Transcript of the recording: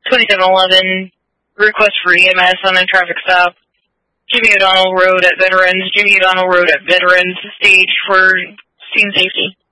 2711, request for EMS on a traffic stop. Jimmy O'Donnell Road at Veterans, stage for scene safety.